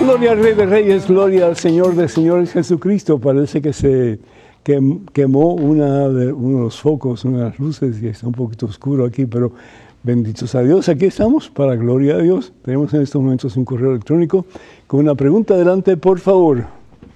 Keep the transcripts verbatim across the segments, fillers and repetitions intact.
Gloria al Rey de Reyes, gloria al Señor de Señores Jesucristo. Parece que se quem, quemó una de, uno de los focos, una de las luces, y está un poquito oscuro aquí, pero benditos a Dios. Aquí estamos, para gloria a Dios. Tenemos en estos momentos un correo electrónico con una pregunta. Adelante, por favor.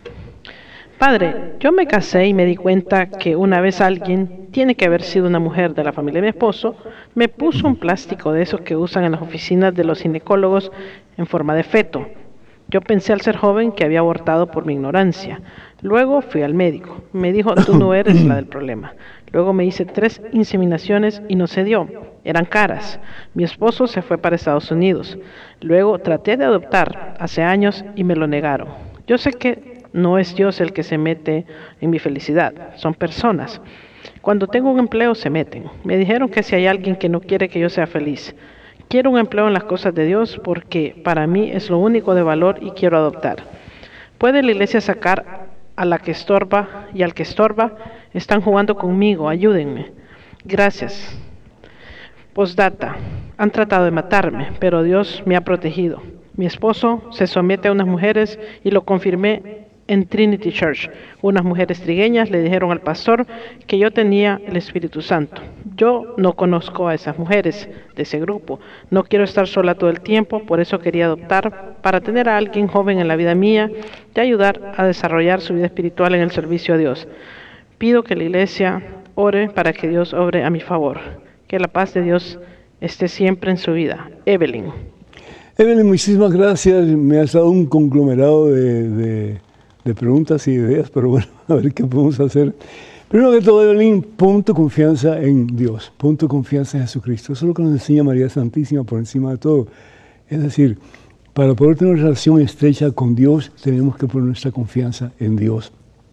Padre, yo me casé y me di cuenta que una vez alguien, tiene que haber sido una mujer de la familia de mi esposo, me puso un plástico de esos que usan en las oficinas de los ginecólogos en forma de feto. Yo pensé al ser joven que había abortado por mi ignorancia. Luego fui al médico. Me dijo, tú no eres la del problema. Luego me hice tres inseminaciones y no se dio. Eran caras. Mi esposo se fue para Estados Unidos. Luego traté de adoptar hace años y me lo negaron. Yo sé que no es Dios el que se mete en mi felicidad. Son personas. Cuando tengo un empleo se meten. Me dijeron que si hay alguien que no quiere que yo sea feliz. Quiero un empleo en las cosas de Dios porque para mí es lo único de valor y quiero adoptar. ¿Puede la iglesia sacar a la que estorba y al que estorba? Están jugando conmigo, ayúdenme. Gracias. Postdata. Han tratado de matarme, pero Dios me ha protegido. Mi esposo se somete a unas mujeres y lo confirmé en Trinity Church. Unas mujeres trigueñas le dijeron al pastor que yo tenía el Espíritu Santo. Yo no conozco a esas mujeres de ese grupo. No quiero estar sola todo el tiempo, por eso quería adoptar para tener a alguien joven en la vida mía y ayudar a desarrollar su vida espiritual en el servicio a Dios. Pido que la iglesia ore para que Dios obre a mi favor. Que la paz de Dios esté siempre en su vida. Evelyn. Evelyn, muchísimas gracias. Me has dado un conglomerado de, de, de preguntas y ideas, pero bueno, a ver qué podemos hacer. Primero que todo, Evelyn, pon tu confianza en Dios, pon tu confianza en Jesucristo. Eso es lo que nos enseña María Santísima por encima de todo. Es decir, para poder tener una relación estrecha con Dios, tenemos que poner nuestra confianza en Dios.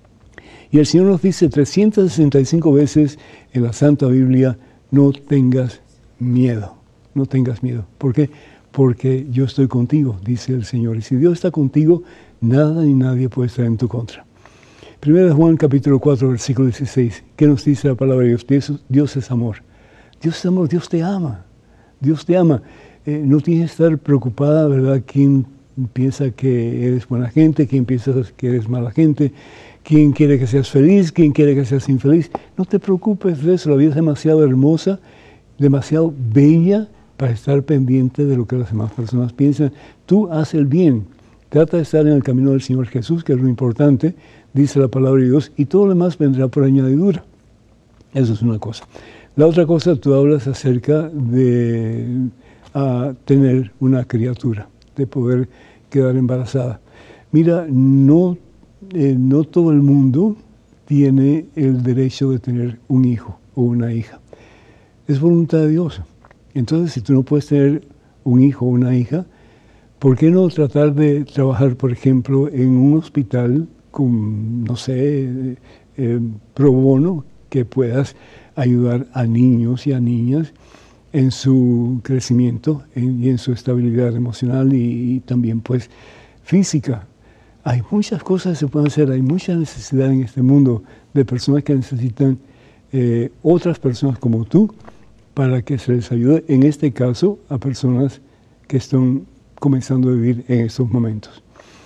Y el Señor nos dice trescientas sesenta y cinco veces en la Santa Biblia, no tengas miedo, no tengas miedo. ¿Por qué? Porque yo estoy contigo, dice el Señor. Y si Dios está contigo, nada ni nadie puede estar en tu contra. Primera de Juan, capítulo cuatro, versículo dieciséis. ¿Qué nos dice la palabra de Dios? Dios, Dios es amor. Dios es amor, Dios te ama. Dios te ama. Eh, no tienes que estar preocupada, ¿verdad? ¿Quién piensa que eres buena gente? ¿Quién piensa que eres mala gente? ¿Quién quiere que seas feliz? ¿Quién quiere que seas infeliz? No te preocupes de eso. La vida es demasiado hermosa, demasiado bella para estar pendiente de lo que las demás personas piensan. Tú haz el bien. Trata de estar en el camino del Señor Jesús, que es lo importante, dice la palabra de Dios, y todo lo demás vendrá por añadidura. Eso es una cosa. La otra cosa, tú hablas acerca de uh, tener una criatura, de poder quedar embarazada. Mira, no, eh, no todo el mundo tiene el derecho de tener un hijo o una hija. Es voluntad de Dios. Entonces, si tú no puedes tener un hijo o una hija, ¿por qué no tratar de trabajar, por ejemplo, en un hospital con, no sé, eh, pro bono, que puedas ayudar a niños y a niñas en su crecimiento en, y en su estabilidad emocional y, y también, pues, física? Hay muchas cosas que se pueden hacer, hay mucha necesidad en este mundo de personas que necesitan eh, otras personas como tú para que se les ayude, en este caso, a personas que están comenzando a vivir en estos momentos.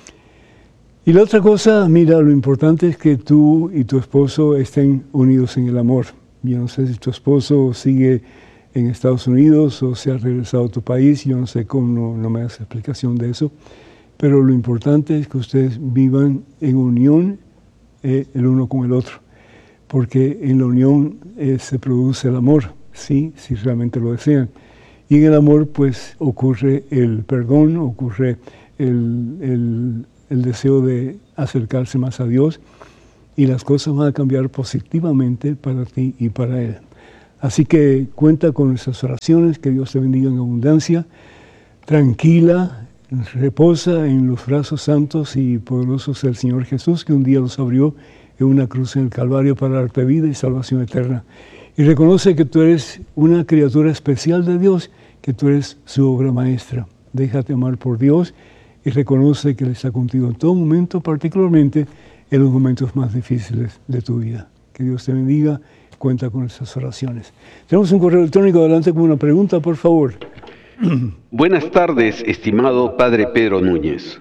Y la otra cosa, mira, lo importante es que tú y tu esposo estén unidos en el amor. Yo no sé si tu esposo sigue en Estados Unidos o se ha regresado a tu país, yo no sé cómo, no, no me das explicación de eso, pero lo importante es que ustedes vivan en unión eh, el uno con el otro, porque en la unión eh, se produce el amor, sí, si realmente lo desean. Y en el amor, pues, ocurre el perdón, ocurre el, el, el deseo de acercarse más a Dios, y las cosas van a cambiar positivamente para ti y para Él. Así que cuenta con nuestras oraciones, que Dios te bendiga en abundancia. Tranquila, reposa en los brazos santos y poderosos del Señor Jesús, que un día los abrió en una cruz en el Calvario para darte vida y salvación eterna. Y reconoce que tú eres una criatura especial de Dios, que tú eres su obra maestra. Déjate amar por Dios y reconoce que Él está contigo en todo momento, particularmente en los momentos más difíciles de tu vida. Que Dios te bendiga, cuenta con nuestras oraciones. Tenemos un correo electrónico, adelante con una pregunta, por favor. Buenas tardes, estimado Padre Pedro Núñez.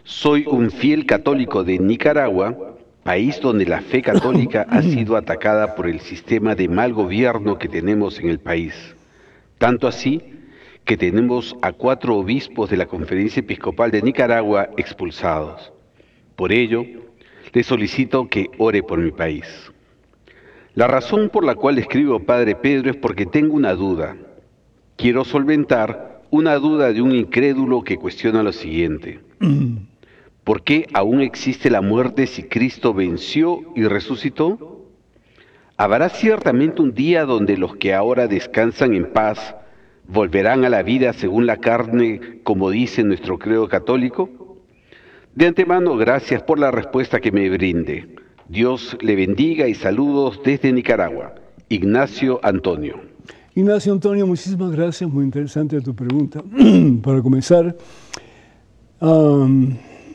Soy un fiel católico de Nicaragua, país donde la fe católica ha sido atacada por el sistema de mal gobierno que tenemos en el país. Tanto así que tenemos a cuatro obispos de la Conferencia Episcopal de Nicaragua expulsados. Por ello, le solicito que ore por mi país. La razón por la cual escribo, Padre Pedro, es porque tengo una duda. Quiero solventar una duda de un incrédulo que cuestiona lo siguiente. ¿Por qué aún existe la muerte si Cristo venció y resucitó? ¿Habrá ciertamente un día donde los que ahora descansan en paz volverán a la vida según la carne, como dice nuestro credo católico? De antemano, gracias por la respuesta que me brinde. Dios le bendiga y saludos desde Nicaragua. Ignacio Antonio. Ignacio Antonio, muchísimas gracias, muy interesante tu pregunta. Para comenzar, um,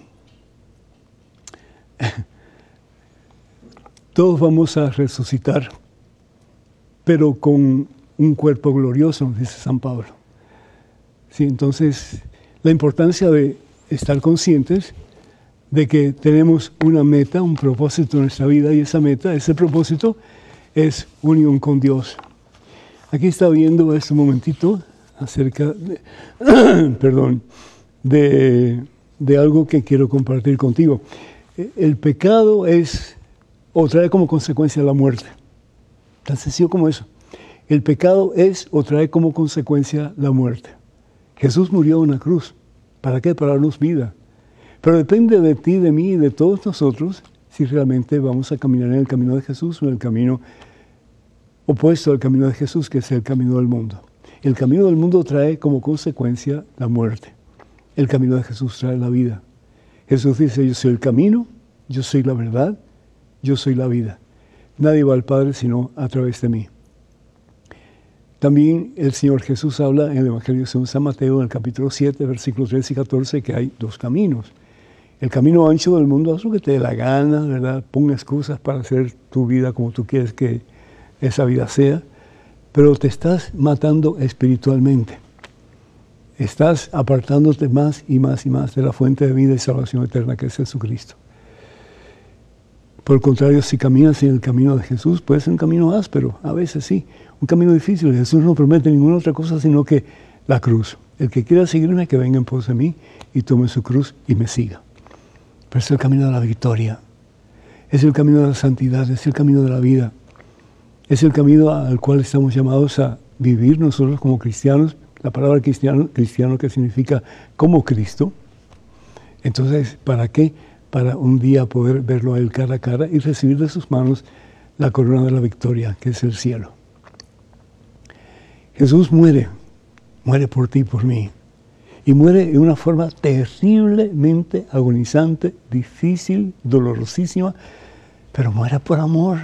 todos vamos a resucitar, pero con un cuerpo glorioso, dice San Pablo. Sí, entonces, la importancia de estar conscientes de que tenemos una meta, un propósito en nuestra vida, y esa meta, ese propósito, es unión con Dios. Aquí está viendo este momentito acerca de, perdón, de, de algo que quiero compartir contigo. El pecado es, o trae como consecuencia la muerte. Tan sencillo como eso. El pecado es o trae como consecuencia la muerte. Jesús murió en una cruz. ¿Para qué? Para darnos vida. Pero depende de ti, de mí y de todos nosotros si realmente vamos a caminar en el camino de Jesús o en el camino opuesto al camino de Jesús, que es el camino del mundo. El camino del mundo trae como consecuencia la muerte. El camino de Jesús trae la vida. Jesús dice, yo soy el camino, yo soy la verdad, yo soy la vida. Nadie va al Padre sino a través de mí. También el Señor Jesús habla en el Evangelio según San Mateo, en el capítulo siete, versículos trece y catorce, que hay dos caminos. El camino ancho del mundo, haz lo que te dé la gana, ¿verdad? Pon excusas para hacer tu vida como tú quieres que esa vida sea, pero te estás matando espiritualmente. Estás apartándote más y más y más de la fuente de vida y salvación eterna que es Jesucristo. Por el contrario, si caminas en el camino de Jesús, puede ser un camino áspero, a veces sí, un camino difícil. Jesús no promete ninguna otra cosa sino que la cruz. El que quiera seguirme, que venga en pos de mí y tome su cruz y me siga. Pero es el camino de la victoria, es el camino de la santidad, es el camino de la vida, es el camino al cual estamos llamados a vivir nosotros como cristianos. La palabra cristiano, cristiano que significa como Cristo. Entonces, ¿para qué? Para un día poder verlo a Él cara a cara y recibir de sus manos la corona de la victoria, que es el cielo. Jesús muere, muere por ti y por mí. Y muere de una forma terriblemente agonizante, difícil, dolorosísima, pero muere por amor.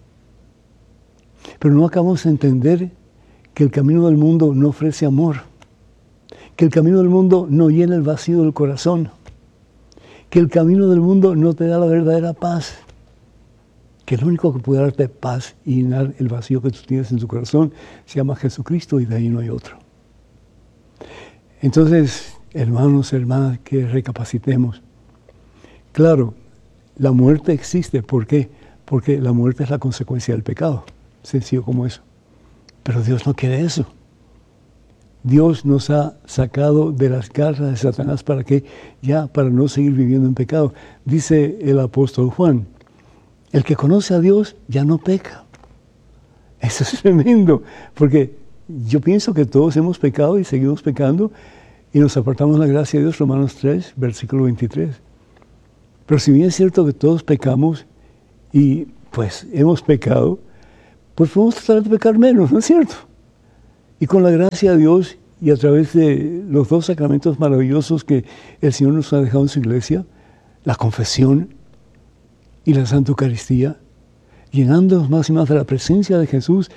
Pero no acabamos de entender que el camino del mundo no ofrece amor, que el camino del mundo no llena el vacío del corazón, que el camino del mundo no te da la verdadera paz, que el único que puede darte paz y llenar el vacío que tú tienes en tu corazón se llama Jesucristo y de ahí no hay otro. Entonces, hermanos, hermanas, que recapacitemos. Claro, la muerte existe. ¿Por qué? Porque la muerte es la consecuencia del pecado. Sencillo como eso. Pero Dios no quiere eso. Dios nos ha sacado de las garras de Satanás para que ya, para no seguir viviendo en pecado. Dice el apóstol Juan, el que conoce a Dios ya no peca. Eso es tremendo, porque yo pienso que todos hemos pecado y seguimos pecando y nos apartamos de la gracia de Dios, Romanos tres, versículo veintitrés. Pero si bien es cierto que todos pecamos y pues hemos pecado, pues podemos tratar de pecar menos, ¿no es cierto? Y con la gracia de Dios y a través de los dos sacramentos maravillosos que el Señor nos ha dejado en su iglesia, la confesión y la Santa Eucaristía, llenándonos más y más de la presencia de Jesús,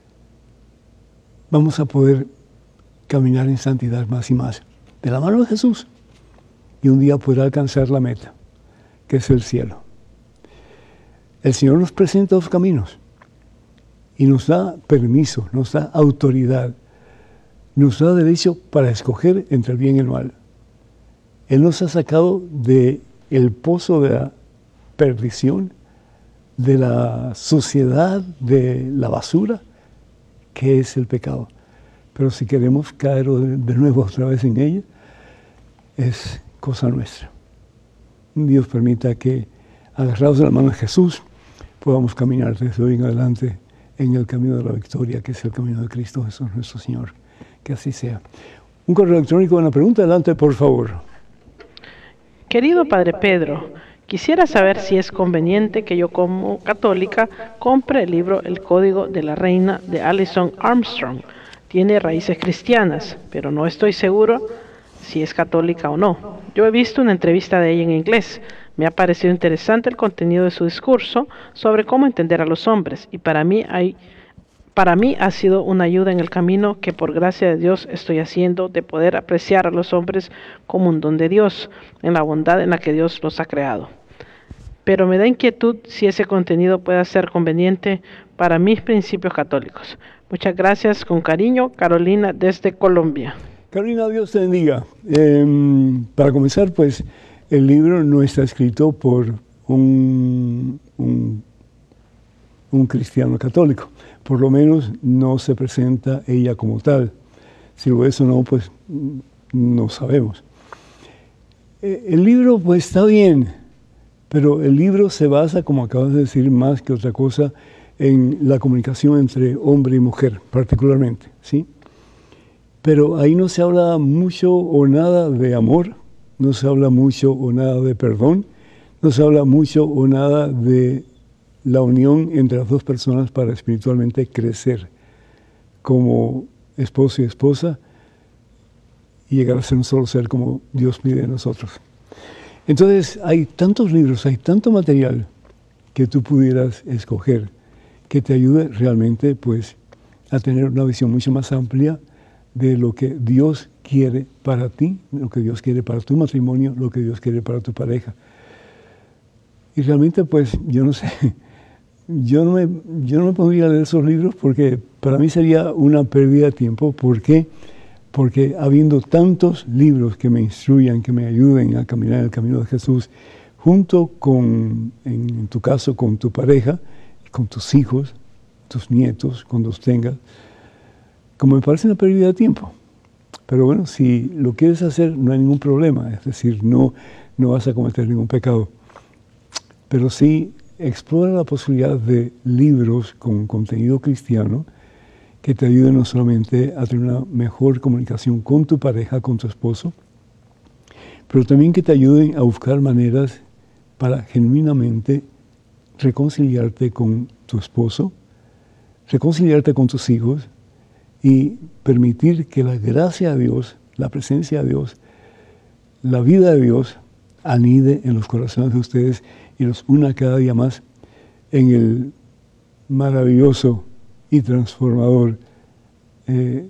vamos a poder caminar en santidad más y más, de la mano de Jesús, y un día poder alcanzar la meta, que es el cielo. El Señor nos presenta dos caminos, y nos da permiso, nos da autoridad, nos da derecho para escoger entre el bien y el mal, Él nos ha sacado de el pozo de la perdición, de la suciedad, de la basura, que es el pecado. Pero si queremos caer de, de nuevo otra vez en ella, es cosa nuestra. Dios permita que, agarrados de la mano de Jesús, podamos caminar desde hoy en adelante en el camino de la victoria, que es el camino de Cristo Jesús nuestro Señor. Que así sea. Un correo electrónico, una pregunta, adelante, por favor. Querido Padre Pedro, quisiera saber si es conveniente que yo como católica compre el libro El Código de la Reina de Alison Armstrong. Tiene raíces cristianas, pero no estoy seguro si es católica o no. Yo he visto una entrevista de ella en inglés. Me ha parecido interesante el contenido de su discurso sobre cómo entender a los hombres, y para mí hay, para mí ha sido una ayuda en el camino que por gracia de Dios estoy haciendo de poder apreciar a los hombres como un don de Dios, en la bondad en la que Dios los ha creado. Pero me da inquietud si ese contenido pueda ser conveniente para mis principios católicos. Muchas gracias, con cariño, Carolina desde Colombia. Carolina, Dios te bendiga. Eh, para comenzar, pues, el libro no está escrito por un, un, un cristiano católico. Por lo menos no se presenta ella como tal. Si lo es o no, pues no sabemos. Eh, el libro, pues, está bien, pero el libro se basa, como acabas de decir, más que otra cosa, en la comunicación entre hombre y mujer, particularmente, ¿sí? Pero ahí no se habla mucho o nada de amor, no se habla mucho o nada de perdón, no se habla mucho o nada de la unión entre las dos personas para espiritualmente crecer como esposo y esposa y llegar a ser un solo ser como Dios pide de nosotros. Entonces hay tantos libros, hay tanto material que tú pudieras escoger que te ayude realmente, pues, a tener una visión mucho más amplia de lo que Dios quiere para ti, lo que Dios quiere para tu matrimonio, lo que Dios quiere para tu pareja. Y realmente, pues, yo no sé, yo no me, yo no me pondría a leer esos libros porque para mí sería una pérdida de tiempo. ¿Por qué? Porque habiendo tantos libros que me instruyan, que me ayuden a caminar en el camino de Jesús, junto con, en, en tu caso, con tu pareja, con tus hijos, tus nietos, cuando los tengas, como me parece una pérdida de tiempo. Pero bueno, si lo quieres hacer, no hay ningún problema. Es decir, no, no vas a cometer ningún pecado. Pero sí, explora la posibilidad de libros con contenido cristiano que te ayuden no solamente a tener una mejor comunicación con tu pareja, con tu esposo, pero también que te ayuden a buscar maneras para genuinamente reconciliarte con tu esposo, reconciliarte con tus hijos, y permitir que la gracia de Dios, la presencia de Dios, la vida de Dios anide en los corazones de ustedes y los una cada día más en el maravilloso y transformador eh,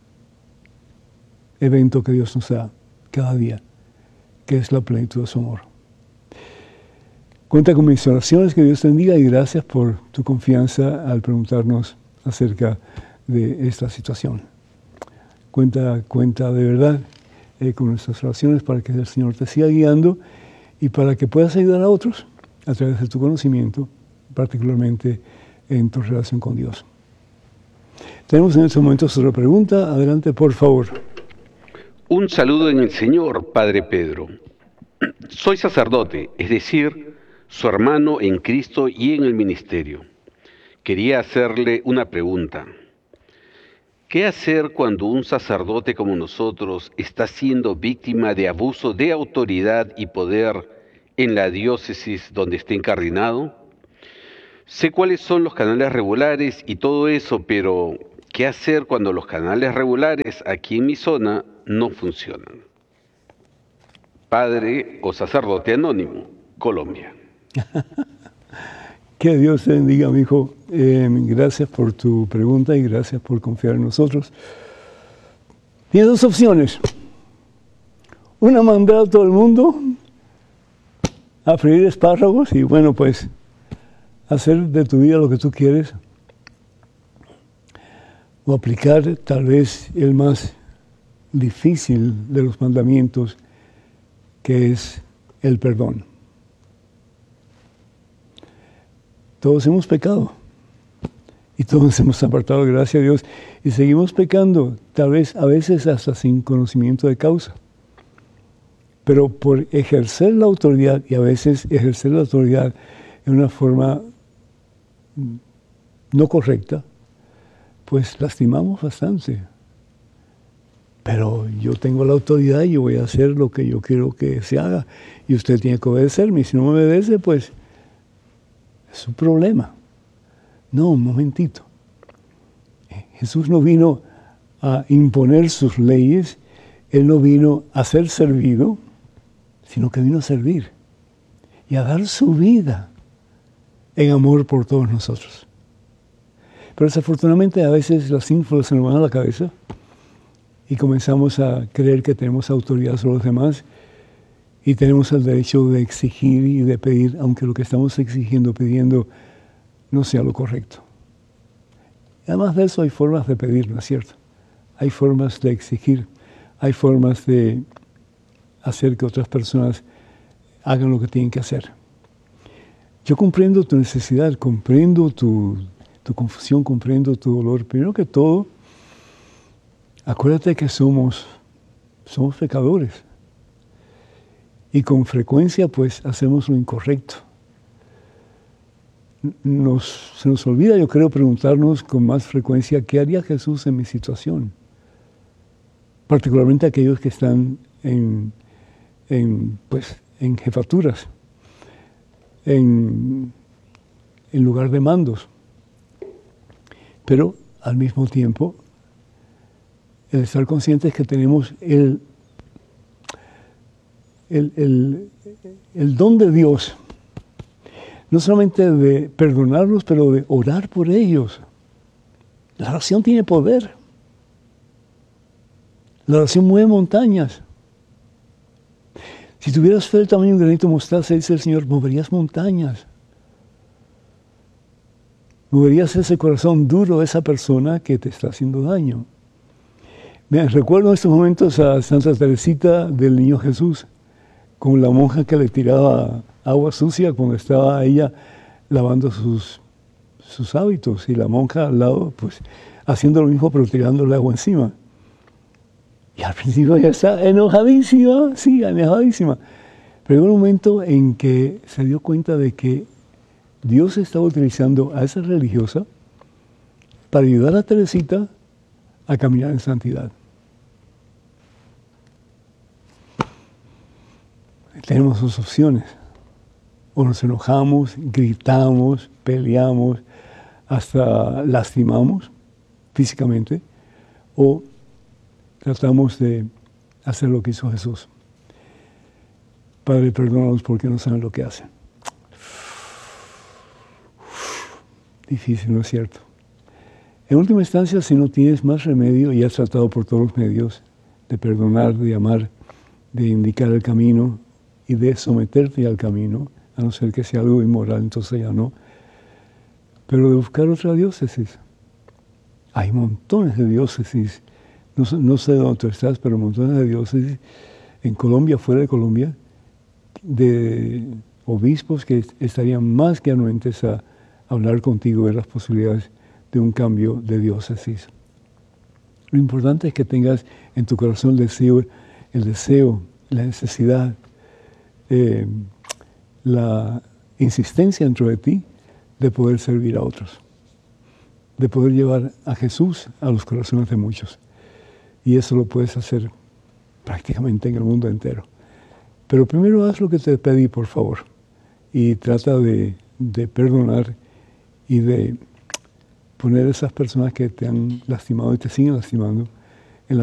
evento que Dios nos da cada día, que es la plenitud de su amor. Cuenta con mis oraciones, que Dios te bendiga, y gracias por tu confianza al preguntarnos acerca de esta situación. Cuenta, cuenta de verdad eh, con nuestras oraciones para que el Señor te siga guiando y para que puedas ayudar a otros a través de tu conocimiento, particularmente en tu relación con Dios. Tenemos en este momento otra pregunta. Adelante, por favor. Un saludo en el Señor, Padre Pedro. Soy sacerdote, es decir, su hermano en Cristo y en el ministerio. Quería hacerle una pregunta. ¿Qué hacer cuando un sacerdote como nosotros está siendo víctima de abuso de autoridad y poder en la diócesis donde está incardinado? Sé cuáles son los canales regulares y todo eso, pero ¿qué hacer cuando los canales regulares aquí en mi zona no funcionan? Padre o sacerdote anónimo, Colombia. Que Dios te bendiga, mi hijo. Eh, gracias por tu pregunta y gracias por confiar en nosotros. Tienes dos opciones. Una, mandar a todo el mundo a freír espárragos y, bueno, pues, hacer de tu vida lo que tú quieres. O aplicar tal vez el más difícil de los mandamientos, que es el perdón. Todos hemos pecado y todos hemos apartado de gracia a Dios y seguimos pecando, tal vez a veces hasta sin conocimiento de causa. Pero por ejercer la autoridad, y a veces ejercer la autoridad en una forma no correcta, pues lastimamos bastante. Pero yo tengo la autoridad y yo voy a hacer lo que yo quiero que se haga. Y usted tiene que obedecerme. Y si no me obedece, pues es su problema. No, un momentito. Jesús no vino a imponer sus leyes. Él no vino a ser servido, sino que vino a servir y a dar su vida en amor por todos nosotros. Pero desafortunadamente a veces las ínfulas se nos van a la cabeza y comenzamos a creer que tenemos autoridad sobre los demás y tenemos el derecho de exigir y de pedir, aunque lo que estamos exigiendo, pidiendo, no sea lo correcto. Y además de eso hay formas de pedir, ¿no es cierto? Hay formas de exigir, hay formas de hacer que otras personas hagan lo que tienen que hacer. Yo comprendo tu necesidad, comprendo tu, tu confusión, comprendo tu dolor. Primero que todo, acuérdate que somos, somos pecadores. Y con frecuencia, pues, hacemos lo incorrecto. Nos, se nos olvida, yo creo, preguntarnos con más frecuencia, ¿qué haría Jesús en mi situación? Particularmente aquellos que están en, en, pues, en jefaturas, en, en lugar de mandos. Pero, al mismo tiempo, el estar conscientes que tenemos el, el, el, el don de Dios, no solamente de perdonarlos, pero de orar por ellos. La oración tiene poder. La oración mueve montañas. Si tuvieras fe del tamaño de un granito de mostaza, dice el Señor, moverías montañas. Moverías ese corazón duro de esa persona que te está haciendo daño. Me recuerdo en estos momentos a Santa Teresita del Niño Jesús, con la monja que le tiraba agua sucia cuando estaba ella lavando sus, sus hábitos, y la monja al lado, pues, haciendo lo mismo, pero tirándole agua encima. Y al principio ella está enojadísima, sí, enojadísima. Pero llegó un momento en que se dio cuenta de que Dios estaba utilizando a esa religiosa para ayudar a Teresita a caminar en santidad. Tenemos dos opciones. O nos enojamos, gritamos, peleamos, hasta lastimamos físicamente, o tratamos de hacer lo que hizo Jesús. Padre, perdónanos porque no saben lo que hacen. Difícil, ¿no es cierto? En última instancia, si no tienes más remedio y has tratado por todos los medios de perdonar, de amar, de indicar el camino y de someterte al camino, a no ser que sea algo inmoral, entonces ya no, pero de buscar otra diócesis. Hay montones de diócesis, no, no sé dónde tú estás, pero montones de diócesis en Colombia, fuera de Colombia, de obispos que estarían más que anuentes a hablar contigo de las posibilidades de un cambio de diócesis. Lo importante es que tengas en tu corazón el deseo, el deseo, la necesidad, eh, la insistencia dentro de ti de poder servir a otros, de poder llevar a Jesús a los corazones de muchos. Y eso lo puedes hacer prácticamente en el mundo entero. Pero primero haz lo que te pedí, por favor, y trata de, de perdonar y de poner a esas personas que te han lastimado y te siguen lastimando